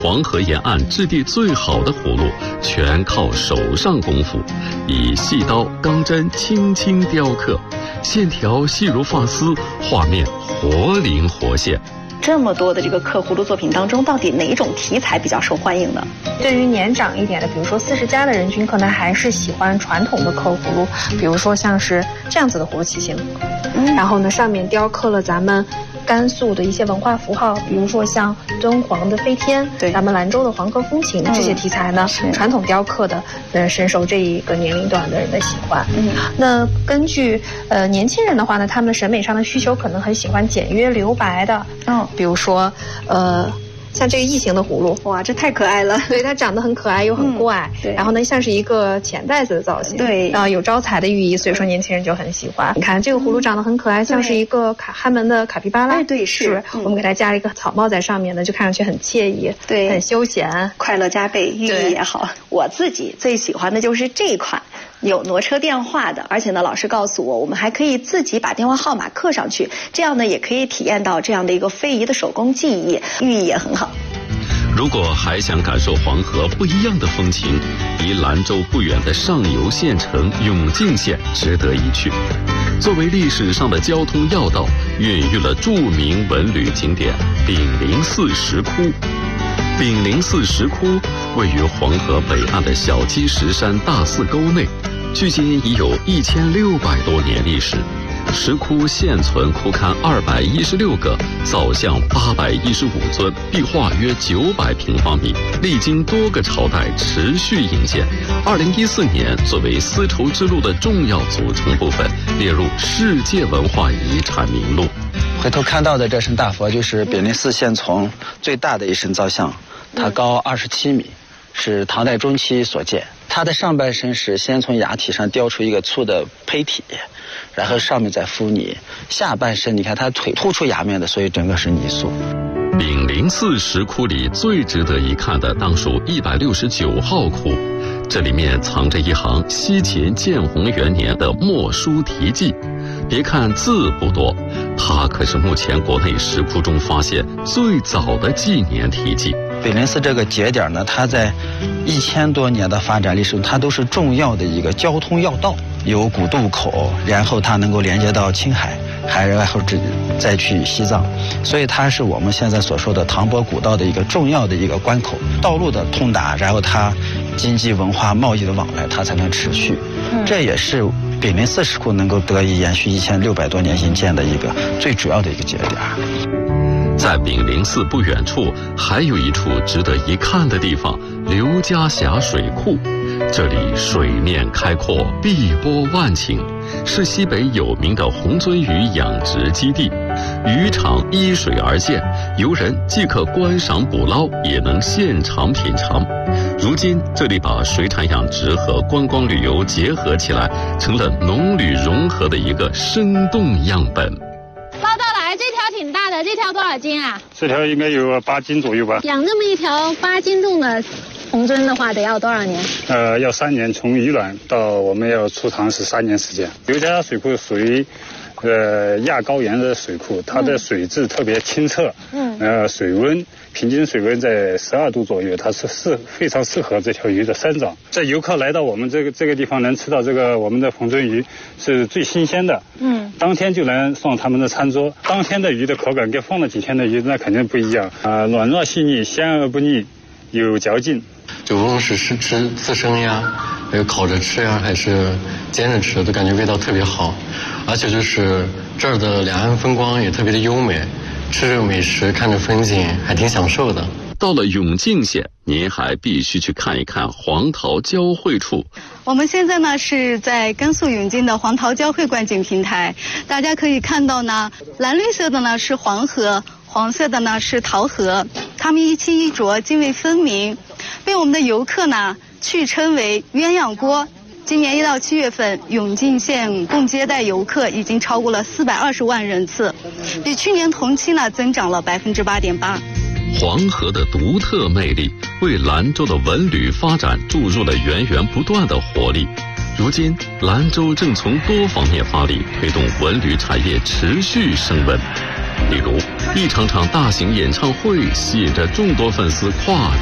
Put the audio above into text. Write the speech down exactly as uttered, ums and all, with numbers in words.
黄河沿岸质地最好的葫芦，全靠手上功夫，以细刀、钢针轻轻雕刻，线条细如发丝，画面活灵活现。 这么多的这个刻葫芦作品当中，到底哪种题材比较受欢迎呢？ 对于年长一点的，比如说四十加的人群，可能还是喜欢传统的刻葫芦，比如说像是这样子的葫芦器型，嗯，然后呢上面雕刻了咱们甘肃的一些文化符号，比如说像敦煌的飞天，对，咱们兰州的黄河风情，嗯，这些题材呢，传统雕刻的，呃，深受这一个年龄段的人的喜欢。嗯，那根据呃年轻人的话呢，他们的审美上的需求可能很喜欢简约留白的，嗯，比如说呃。像这个异形的葫芦， 哇，这太可爱了！ 对，它长得很可爱又很怪，嗯、对。然后呢，像是一个钱袋子的造型，对，啊、呃，有招财的寓意，所以说年轻人就很喜欢。你看这个葫芦长得很可爱，像是一个卡汉门的卡皮巴拉， 哎，对，是。是嗯、我们给它加了一个草帽在上面呢，就看上去很惬意，对，很休闲， 快乐加倍，寓意也好。我自己最喜欢的就是这款。有挪车电话的，而且呢，老师告诉我，我们还可以自己把电话号码刻上去，这样呢，也可以体验到这样的一个非遗的手工技艺，寓意也很好。 如果还想感受黄河不一样的风情，离兰州不远的上游县城永靖县值得一去。作为历史上的交通要道，孕育了著名文旅景点炳灵寺石窟。炳灵寺石窟位于黄河北岸的小鸡石山大寺沟内，距今已有一千六百多年历史。石窟现存窟龛二百一十六个，造像八百一十五尊，壁画约九百平方米，历经多个朝代持续营建。二零一四年作为丝绸之路的重要组成部分，列入世界文化遗产名录。 回头看到的这身大佛就是炳灵寺现存最大的一身造像，它高二十七米，是唐代中期所建。它的上半身是先从崖体上雕出一个粗的胚体，然后上面再敷泥，下半身你看它腿突出崖面的，所以整个是泥塑。 炳灵寺石窟里最值得一看的当属一百六十九号窟，这里面藏着一行西秦建弘元年的墨书题记。别看字不多，它可是目前国内石窟中发现最早的纪年题记。 炳灵寺这个节点呢，它在一千多年的发展历史中，它都是重要的一个交通要道，有古渡口，然后它能够连接到青海，还然后再去西藏，所以它是我们现在所说的唐博古道的一个重要的一个关口，道路的通达，然后它经济文化贸易的往来，它才能持续。嗯、这也是炳灵寺石窟能够得以延续一千六百多年营建的一个最主要的一个节点。 在炳灵寺不远处，还有一处值得一看的地方——刘家峡水库。这里水面开阔，碧波万顷，是西北有名的红鳟鱼养殖基地。渔场依水而建，游人既可观赏捕捞，也能现场品尝。如今，这里把水产养殖和观光旅游结合起来，成了农旅融合的一个生动样本。 捞到了，这条挺大的，这条多少斤啊？ 这条应该有八斤左右吧。 养这么一条八斤重的红鳟的话，得要多少年？ 呃，要三年，从鱼卵到我们要出塘是三年时间。刘家峡水库属于呃亚高原的水库，它的水质特别清澈，嗯，呃，水温平均水温在十二度左右，它是适非常适合这条鱼的生长。这游客来到我们这个这个地方，能吃到这个我们的红鳟鱼是最新鲜的，嗯，当天就能上他们的餐桌。当天的鱼的口感跟放了几天的鱼那肯定不一样啊、呃，软糯细腻，鲜而不腻，有嚼劲。 就无论是吃吃自生呀，还有烤着吃呀，还是煎着吃，都感觉味道特别好。而且就是这儿的两岸风光也特别的优美，吃着美食，看着风景，还挺享受的。 到了永靖县，您还必须去看一看黄桃交汇处。 我们现在呢是在甘肃永靖的黄桃交汇观景平台，大家可以看到呢，蓝绿色的呢是黄河，黄色的呢是桃河，它们一清一浊，泾渭分明，被我们的游客呢去称为鸳鸯锅。今年一到七月份，永靖县共接待游客已经超过了四百二十万人次，比去年同期呢增长了百分之八点八。 黄河的独特魅力为兰州的文旅发展注入了源源不断的活力。如今，兰州正从多方面发力，推动文旅产业持续升温。 例如，一场场大型演唱会吸引着众多粉丝跨